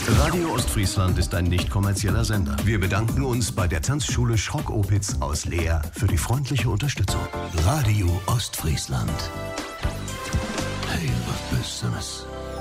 Radio Ostfriesland ist ein nicht kommerzieller Sender. Wir bedanken uns bei der Tanzschule Schrock-Opitz aus Leer für die freundliche Unterstützung. Radio Ostfriesland. Hey, was bist du?